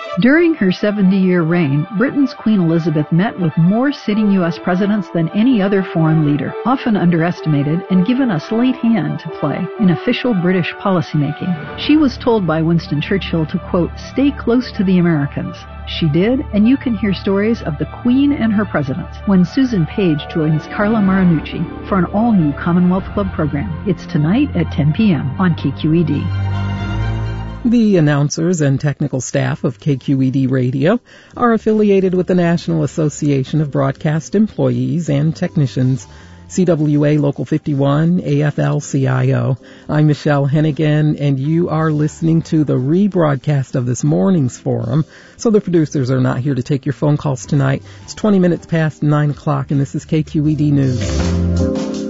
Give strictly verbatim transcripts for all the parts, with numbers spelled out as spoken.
During her seventy-year reign, Britain's Queen Elizabeth met with more sitting U S presidents than any other foreign leader, often underestimated and given a slight hand to play in official British policymaking. She was told by Winston Churchill to, quote, stay close to the Americans. She did, and you can hear stories of the Queen and her presidents when Susan Page joins Carla Marinucci for an all-new Commonwealth Club program. It's tonight at ten p.m. on K Q E D. The announcers and technical staff of K Q E D Radio are affiliated with the National Association of Broadcast Employees and Technicians, C W A Local fifty-one, A F L C I O. I'm Michelle Hennigan, and you are listening to the rebroadcast of this morning's forum. So the producers are not here to take your phone calls tonight. It's twenty minutes past nine o'clock, and this is K Q E D News.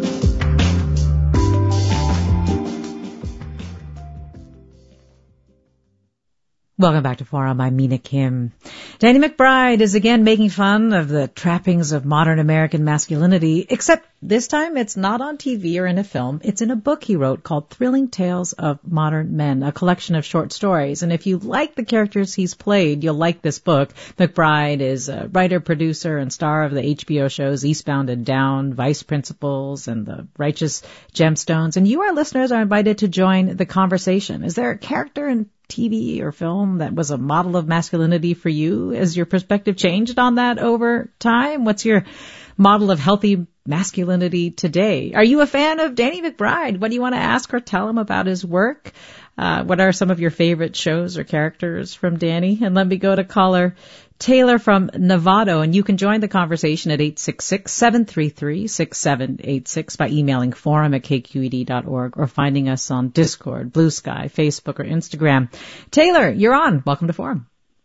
Welcome back to Forum. I'm Mina Kim. Danny McBride is again making fun of the trappings of modern American masculinity, except this time it's not on T V or in a film. It's in a book he wrote called Thrilling Tales of Modern Men, a collection of short stories. And if you like the characters he's played, you'll like this book. McBride is a writer, producer, and star of the H B O shows Eastbound and Down, Vice Principals, and The Righteous Gemstones. And you, our listeners, are invited to join the conversation. Is there a character in T V or film that was a model of masculinity for you? Has your perspective changed on that over time? What's your model of healthy masculinity today? Are you a fan of Danny McBride? What do you want to ask or tell him about his work? Uh, what are some of your favorite shows or characters from Danny? And let me go to caller Taylor from Novato, and you can join the conversation at eight six six, seven three three, six seven eight six by emailing forum at k q e d dot org or finding us on Discord, Blue Sky, Facebook, or Instagram. Taylor, you're on. Welcome to Forum.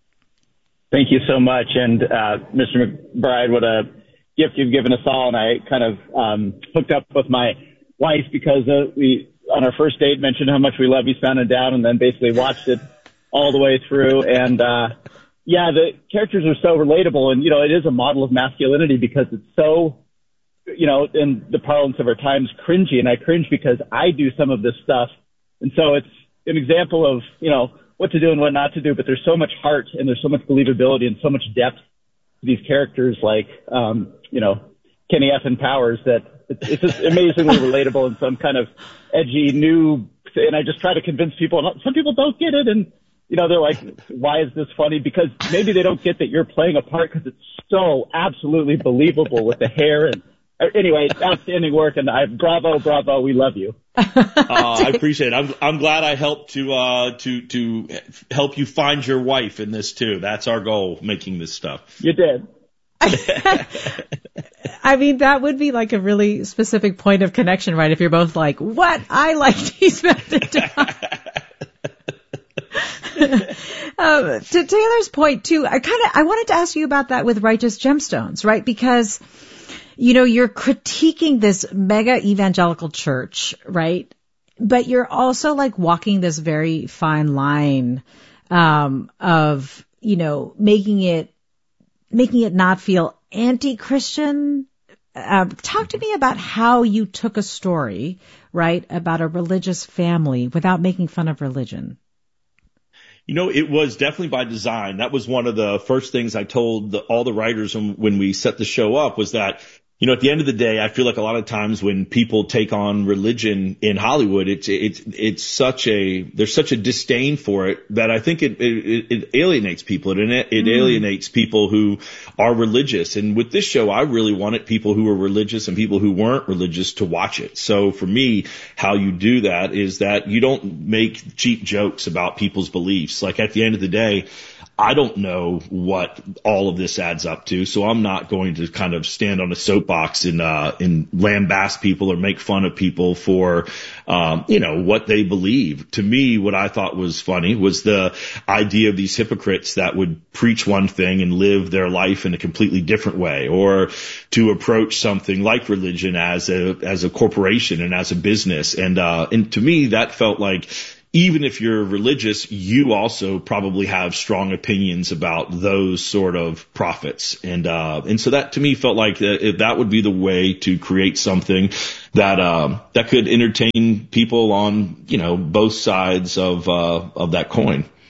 Thank you so much. And uh, Mister McBride, what a gift you've given us all. And I kind of um, hooked up with my wife because uh, we, on our first date, mentioned how much we love Eastbound and Down, and then basically watched it all the way through. And uh yeah, the characters are so relatable, and, you know, it is a model of masculinity because it's so, you know, in the parlance of our times, cringy, and I cringe because I do some of this stuff. And so it's an example of, you know, what to do and what not to do, but there's so much heart and there's so much believability and so much depth to these characters like, um, you know, Kenny F. and Powers that it's, it's just amazingly relatable and some kind of edgy new, and I just try to convince people, and some people don't get it, and you know, they're like, why is this funny? Because maybe they don't get that you're playing a part because it's so absolutely believable with the hair. And anyway, outstanding work. And I, bravo, bravo. We love you. uh, I appreciate it. I'm, I'm glad I helped to, uh, to, to help you find your wife in this too. That's our goal, making this stuff. You did. I mean, that would be like a really specific point of connection, right? If you're both like, what? I liked Eastbound and Down. um, to Taylor's point too, I kind of, I wanted to ask you about that with Righteous Gemstones, right? Because, you know, you're critiquing this mega evangelical church, right? But you're also like walking this very fine line, um, of, you know, making it, making it not feel anti-Christian. Uh, talk to me about how you took a story, right, about a religious family without making fun of religion. You know, it was definitely by design. That was one of the first things I told the, all the writers when we set the show up was that, you know, at the end of the day, I feel like a lot of times when people take on religion in Hollywood, it's, it's, it's such a, there's such a disdain for it that I think it, it, it alienates people. It, it mm. alienates people who are religious. And with this show, I really wanted people who were religious and people who weren't religious to watch it. So for me, how you do that is that you don't make cheap jokes about people's beliefs. Like at the end of the day, I don't know what all of this adds up to, so I'm not going to kind of stand on a soapbox and, uh, and lambaste people or make fun of people for, um, you know, what they believe. To me, what I thought was funny was the idea of these hypocrites that would preach one thing and live their life in a completely different way, or to approach something like religion as a, as a corporation and as a business. And, uh, and to me, that felt like, even if you're religious, you also probably have strong opinions about those sort of prophets. And, uh, and so that to me felt like that, that would be the way to create something that, um, that could entertain people on, you know, both sides of, uh, of that coin.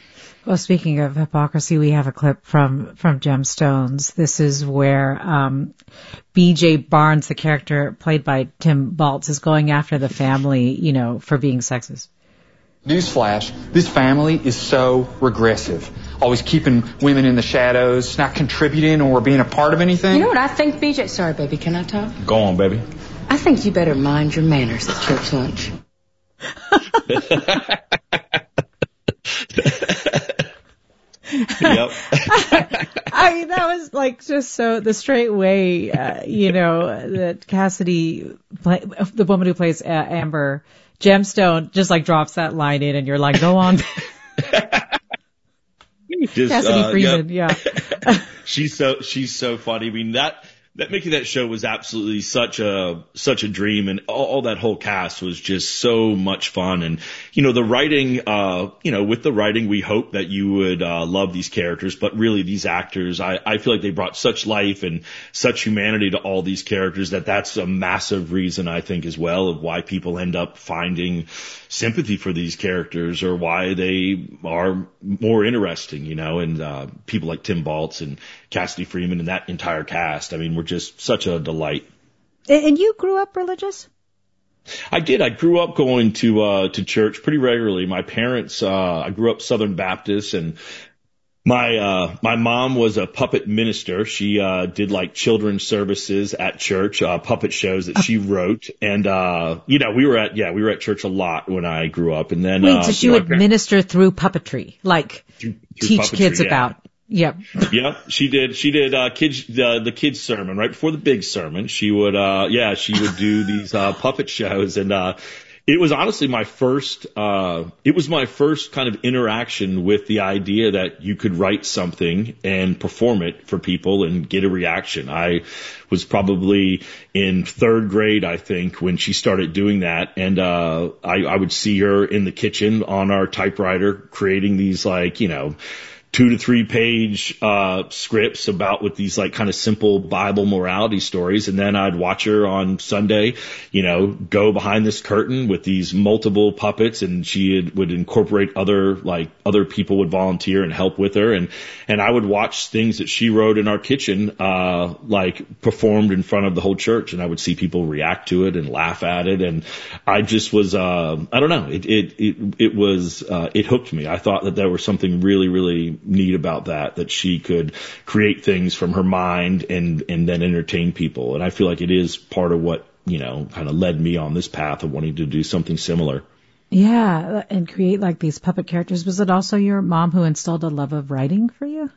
Well, speaking of hypocrisy, we have a clip from, from Gemstones. This is where, um, B J Barnes, the character played by Tim Baltz, is going after the family, you know, for being sexist. Newsflash, this family is so regressive. Always keeping women in the shadows, not contributing or being a part of anything. You know what I think, B J? Sorry, baby, can I talk? Go on, baby. I think you better mind your manners at church lunch. Yep. I mean, that was like just so the straight way, uh, you know, that Cassidy, play, the woman who plays uh, Amber Gemstone, just like drops that line in, and you're like, go on. Just, Cassidy uh, Freeman, yep. yeah. she's so she's so funny. I mean that. That making that show was absolutely such a such a dream, and all, all that whole cast was just so much fun. And you know, the writing, uh, you know, with the writing, we hope that you would uh, love these characters, but really these actors, I, I feel like they brought such life and such humanity to all these characters that that's a massive reason, I think, as well, of why people end up finding sympathy for these characters, or why they are more interesting, you know. And uh, people like Tim Baltz and Cassidy Freeman and that entire cast, I mean, we're just such a delight. And you grew up religious? I did. I grew up going to uh to church pretty regularly. My parents, uh I grew up Southern Baptist, and my uh my mom was a puppet minister. She uh did like children's services at church, uh puppet shows that she wrote. And uh you know, we were at yeah, we were at church a lot when I grew up. And then Wait, uh, so she you know, would minister through puppetry, like through, through teach puppetry, kids yeah. about Yep. Yeah, she did. She did uh, kids the the kids sermon right before the big sermon. She would, uh, yeah, she would do these uh, puppet shows, and uh, it was honestly my first. Uh, it was my first kind of interaction with the idea that you could write something and perform it for people and get a reaction. I was probably in third grade, I think, when she started doing that, and uh, I, I would see her in the kitchen on our typewriter creating these, like, you know, two to three page uh scripts about with these like kind of simple Bible morality stories. And then I'd watch her on Sunday, you know, go behind this curtain with these multiple puppets, and she had, would incorporate other, like other people would volunteer and help with her. And, and I would watch things that she wrote in our kitchen, uh, like performed in front of the whole church, and I would see people react to it and laugh at it. And I just was, uh, I don't know, it, it, it, it was, uh, it hooked me. I thought that there was something really, really neat about that, that she could create things from her mind and, and then entertain people. And I feel like it is part of what, you know, kind of led me on this path of wanting to do something similar. Yeah, and create like these puppet characters. Was it also your mom who instilled a love of writing for you?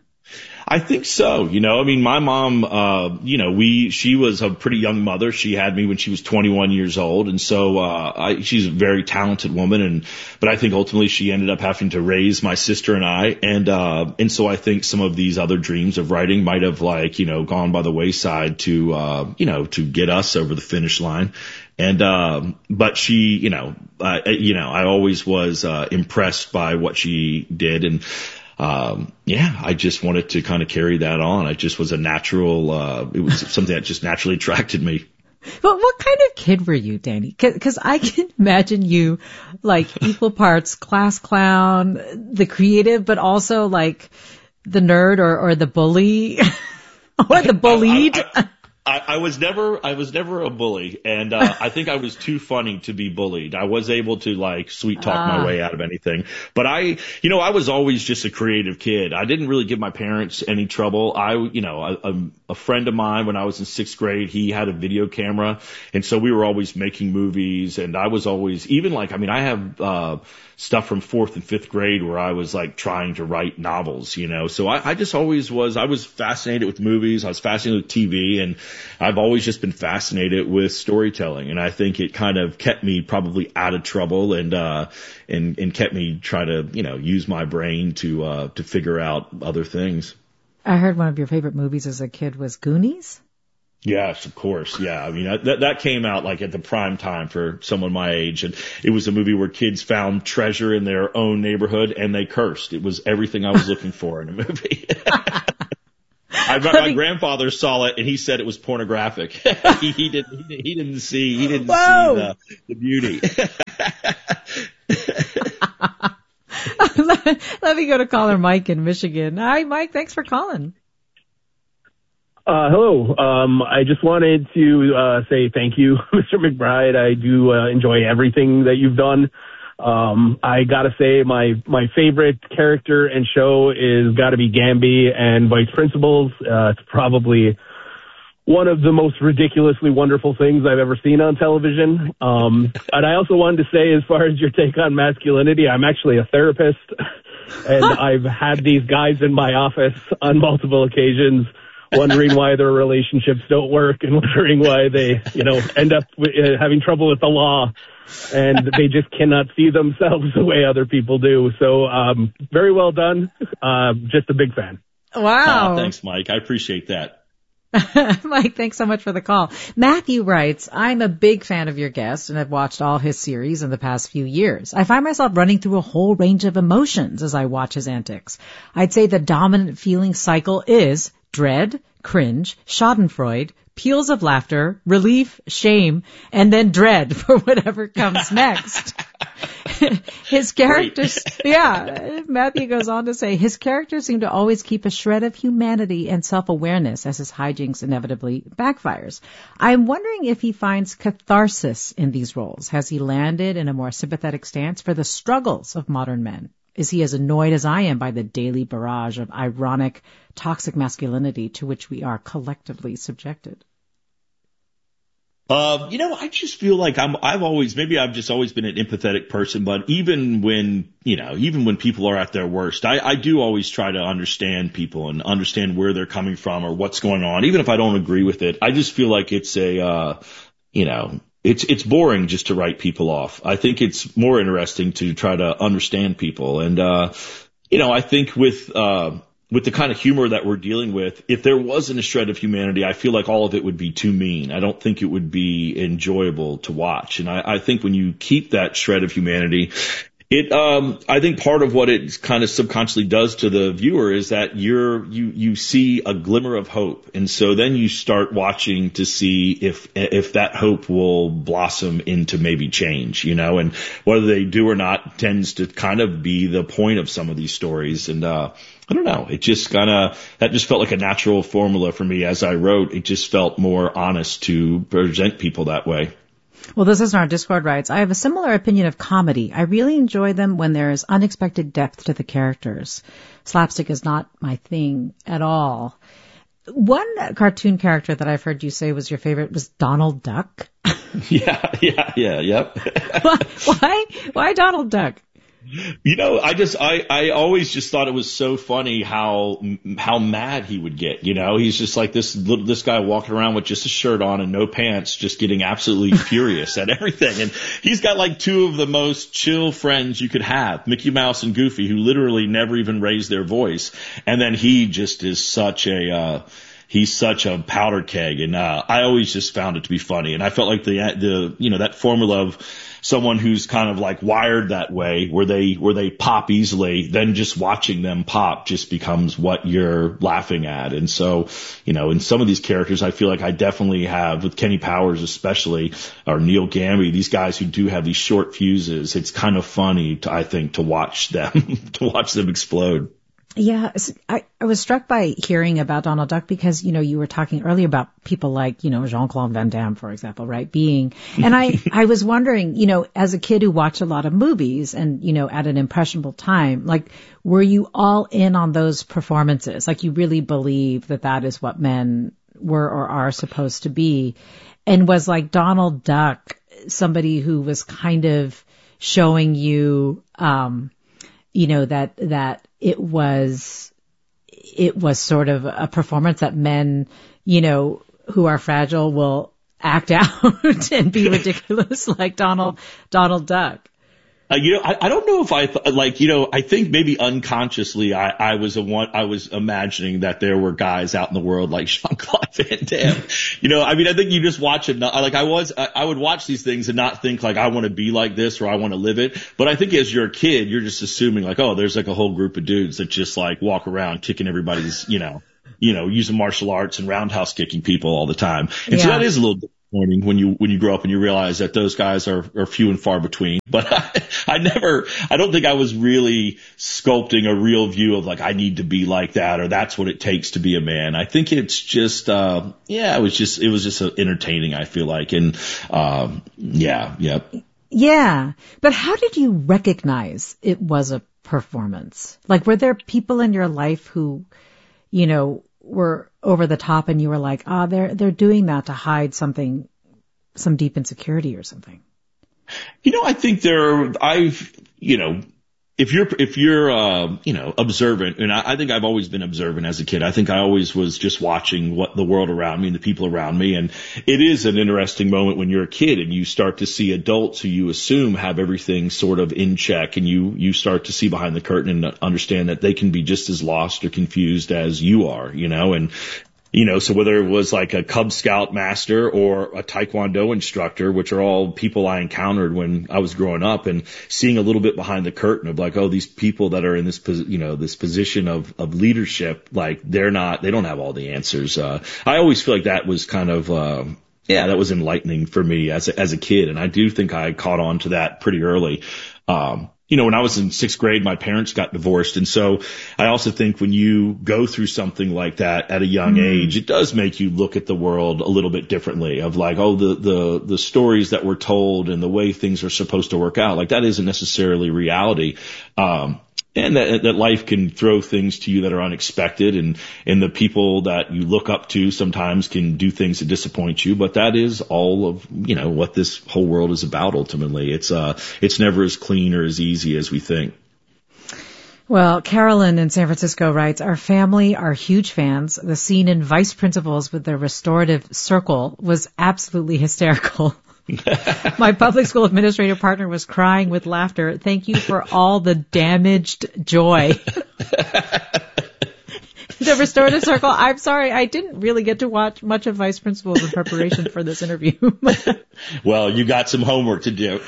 I think so. You know, I mean, my mom, uh, you know, we, she was a pretty young mother. She had me when she was twenty-one years old. And so, uh, I, she's a very talented woman. And, but I think ultimately she ended up having to raise my sister and I. And, uh, and so I think some of these other dreams of writing might have, like, you know, gone by the wayside to, uh, you know, to get us over the finish line. And, um, but she, you know, uh, you know, I always was, uh, impressed by what she did. And, Um, yeah, I just wanted to kind of carry that on. I just was a natural, uh, it was something that just naturally attracted me. But what kind of kid were you, Danny? Because I can imagine you like equal parts class clown, the creative, but also like the nerd or, or the bully or the bullied. I, I, I, I, I was never, I was never a bully, and uh, I think I was too funny to be bullied. I was able to like sweet talk my way out of anything, but I, you know, I was always just a creative kid. I didn't really give my parents any trouble. I, you know, a, a, a friend of mine when I was in sixth grade, he had a video camera, and so we were always making movies, and I was always, even like, I mean, I have uh stuff from fourth and fifth grade where I was like trying to write novels, you know. So I, I just always was, I was fascinated with movies. I was fascinated with T V, and I've always just been fascinated with storytelling. And I think it kind of kept me probably out of trouble and, uh, and, and kept me trying to, you know, use my brain to, uh, to figure out other things. I heard one of your favorite movies as a kid was Goonies. Yes, of course. Yeah. I mean, that, that came out like at the prime time for someone my age. And it was a movie where kids found treasure in their own neighborhood and they cursed. It was everything I was looking for in a movie. I, my, my grandfather saw it and he said it was pornographic. he, he didn't, he, he didn't see, he didn't Whoa. see the, the beauty. let, let me go to caller Mike in Michigan. Hi, Mike. Thanks for calling. Uh, hello. Um, I just wanted to uh, say thank you, Mister McBride. I do uh, enjoy everything that you've done. Um, I gotta say my, my favorite character and show is gotta be Gamby and Vice Principals. Uh, it's probably one of the most ridiculously wonderful things I've ever seen on television. Um, and I also wanted to say, as far as your take on masculinity, I'm actually a therapist, and I've had these guys in my office on multiple occasions wondering why their relationships don't work and wondering why they, you know, end up with, uh, having trouble with the law. And they just cannot see themselves the way other people do. So, um, very well done. Uh, just a big fan. Wow. Oh, thanks, Mike. I appreciate that. Mike, thanks so much for the call. Matthew writes, I'm a big fan of your guest and I've watched all his series in the past few years. I find myself running through a whole range of emotions as I watch his antics. I'd say the dominant feeling cycle is dread, cringe, schadenfreude, peals of laughter, relief, shame, and then dread for whatever comes next. His characters, yeah, Matthew goes on to say, his characters seem to always keep a shred of humanity and self-awareness as his hijinks inevitably backfires. I'm wondering if he finds catharsis in these roles. Has he landed in a more sympathetic stance for the struggles of modern men? Is he as annoyed as I am by the daily barrage of ironic, toxic masculinity to which we are collectively subjected? Uh, you know, I just feel like I'm, I've always, maybe I've just always been an empathetic person, but even when, you know, even when people are at their worst, I, I do always try to understand people and understand where they're coming from or what's going on. Even if I don't agree with it, I just feel like it's a, uh, you know, it's, it's boring just to write people off. I think it's more interesting to try to understand people. And, uh, you know, I think with, uh, with the kind of humor that we're dealing with, if there wasn't a shred of humanity, I feel like all of it would be too mean. I don't think it would be enjoyable to watch. And I, I think when you keep that shred of humanity, it, um, I think part of what it kind of subconsciously does to the viewer is that you're, you, you see a glimmer of hope. And so then you start watching to see if, if that hope will blossom into maybe change, you know, and whether they do or not tends to kind of be the point of some of these stories. And, uh, I don't know. It just kind of, that just felt like a natural formula for me as I wrote. It just felt more honest to present people that way. Well, this is in our Discord writes, I have a similar opinion of comedy. I really enjoy them when there is unexpected depth to the characters. Slapstick is not my thing at all. One cartoon character that I've heard you say was your favorite was Donald Duck. Yeah, yeah, yeah, yep. Why? Why Donald Duck? You know, I just, I, I always just thought it was so funny how, how mad he would get. You know, he's just like this little, this guy walking around with just a shirt on and no pants, just getting absolutely furious at everything. And he's got like two of the most chill friends you could have, Mickey Mouse and Goofy, who literally never even raise their voice. And then he just is such a, uh, he's such a powder keg. And, uh, I always just found it to be funny. And I felt like the, the, you know, that formula of someone who's kind of like wired that way, where they, where they pop easily, then just watching them pop just becomes what you're laughing at. And so, you know, in some of these characters, I feel like I definitely have, with Kenny Powers especially, or Neil Gamby, these guys who do have these short fuses. It's kind of funny to, I think, to watch them, to watch them explode. Yeah, I, I was struck by hearing about Donald Duck because, you know, you were talking earlier about people like, you know, Jean-Claude Van Damme, for example, right? Being, and I, I was wondering, you know, as a kid who watched a lot of movies and, you know, at an impressionable time, like, were you all in on those performances? Like, you really believe that that is what men were or are supposed to be? And was like Donald Duck somebody who was kind of showing you, um, you know, that, that, it was, it was sort of a performance that men, you know, who are fragile will act out and be ridiculous like Donald, Donald Duck. Uh, you know, I, I don't know if I th- like, you know, I think maybe unconsciously I, I was a one, I was imagining that there were guys out in the world like Jean-Claude Van Damme. You know, I mean, I think you just watch it. Like I was, I, I would watch these things and not think like I want to be like this or I want to live it. But I think as you're a kid, you're just assuming like, oh, there's like a whole group of dudes that just like walk around kicking everybody's, you know, you know, using martial arts and roundhouse kicking people all the time. And yeah. So that is a little disappointing when you, when you grow up and you realize that those guys are, are few and far between. But, I never, I don't think I was really sculpting a real view of like, I need to be like that, or that's what it takes to be a man. I think it's just, uh, yeah, it was just, it was just entertaining, I feel like. And, um, yeah, yeah. Yeah. But how did you recognize it was a performance? Like, were there people in your life who, you know, were over the top and you were like, ah, oh, they're, they're doing that to hide something, some deep insecurity or something? You know, I think there, I've, you know, if you're, if you're, uh, you know, observant, and I, I think I've always been observant as a kid. I think I always was just watching what the world around me and the people around me. And it is an interesting moment when you're a kid and you start to see adults who you assume have everything sort of in check, and you, you start to see behind the curtain and understand that they can be just as lost or confused as you are, you know, and, you know, so whether it was like a Cub Scout master or a Taekwondo instructor, which are all people I encountered when I was growing up, and seeing a little bit behind the curtain of like, oh, these people that are in this, you know, this position of, of leadership, like they're not, they don't have all the answers. Uh, I always feel like that was kind of, uh, yeah, that was enlightening for me as a, as a kid. And I do think I caught on to that pretty early. Um, You know, when I was in sixth grade, my parents got divorced. And so I also think when you go through something like that at a young mm. age, it does make you look at the world a little bit differently, of like, oh, the, the, the stories that we're told and the way things are supposed to work out, like that isn't necessarily reality. Um, and that, that life can throw things to you that are unexpected, and, and the people that you look up to sometimes can do things that disappoint you. But that is all of, you know, what this whole world is about ultimately. It's, uh, it's never as clean or as easy as we think. Well, Carolyn in San Francisco writes, our family are huge fans. The scene in Vice Principals with the restorative circle was absolutely hysterical. My public school administrator partner was crying with laughter. Thank you for all the damaged joy. The restorative circle. I'm sorry, I didn't really get to watch much of Vice Principals in preparation for this interview. Well, you got some homework to do.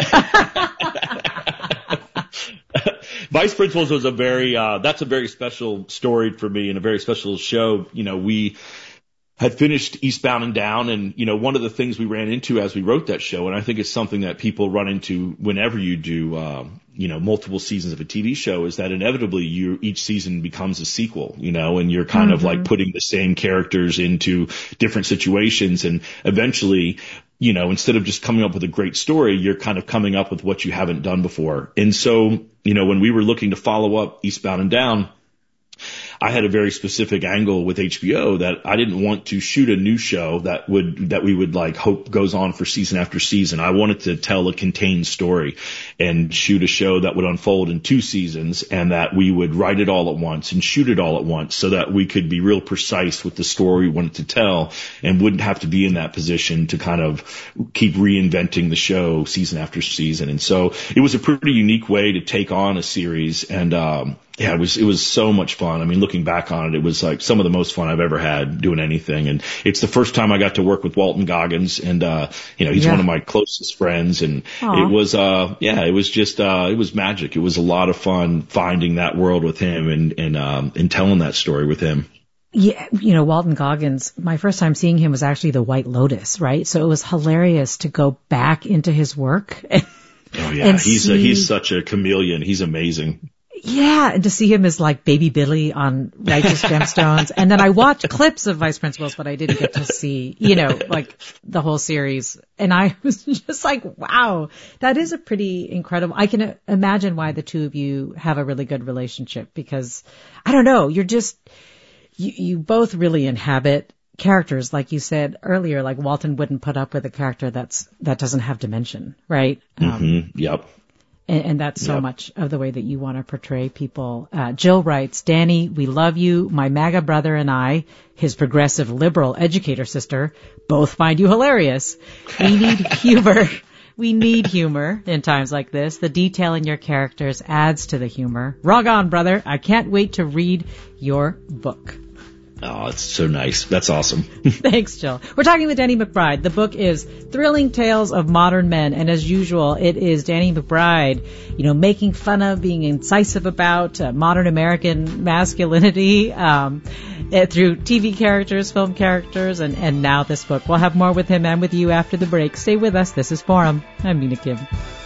Vice Principals was a very, uh, that's a very special story for me and a very special show. You know, we had finished Eastbound and Down, and, you know, one of the things we ran into as we wrote that show, and I think it's something that people run into whenever you do, um, you know, multiple seasons of a T V show, is that inevitably you, each season becomes a sequel, you know, and you're kind mm-hmm. of like putting the same characters into different situations, and eventually, you know, instead of just coming up with a great story, you're kind of coming up with what you haven't done before. And so, you know, when we were looking to follow up Eastbound and Down, I had a very specific angle with H B O that I didn't want to shoot a new show that would, that we would like hope goes on for season after season. I wanted to tell a contained story and shoot a show that would unfold in two seasons, and that we would write it all at once and shoot it all at once, so that we could be real precise with the story we wanted to tell and wouldn't have to be in that position to kind of keep reinventing the show season after season. And so it was a pretty unique way to take on a series. And, um, yeah, it was, it was so much fun. I mean, looking back on it, it was like some of the most fun I've ever had doing anything. And it's the first time I got to work with Walton Goggins, and, uh, you know, he's yeah. one of my closest friends. And Aww. it was, uh, yeah, it was just, uh, it was magic. It was a lot of fun finding that world with him and, and, um, and telling that story with him. Yeah, you know, Walton Goggins, my first time seeing him was actually The White Lotus, right? So it was hilarious to go back into his work. And, oh yeah, he's see... a, he's such a chameleon. He's amazing. Yeah, and to see him as like Baby Billy on Righteous Gemstones. And then I watched clips of Vice Principals, but I didn't get to see, you know, like the whole series. And I was just like, wow, that is a pretty incredible. I can imagine why the two of you have a really good relationship, because I don't know, you're just, you, you both really inhabit characters. Like you said earlier, like Walton wouldn't put up with a character that's, that doesn't have dimension, right? Mm-hmm. Um, yep. And, and that's so yep. much of the way that you want to portray people. Uh, Jill writes, Danny, we love you. My MAGA brother and I, his progressive liberal educator sister, both find you hilarious. We need humor. We need humor in times like this. The detail in your characters adds to the humor. Rock on, brother. I can't wait to read your book. Oh, it's so nice. That's awesome. Thanks, Jill. We're talking with Danny McBride. The book is Thrilling Tales of Modern Men. And as usual, it is Danny McBride, you know, making fun of, being incisive about uh, modern American masculinity um, uh, through T V characters, film characters, and, and now this book. We'll have more with him and with you after the break. Stay with us. This is Forum. I'm Mina Kim.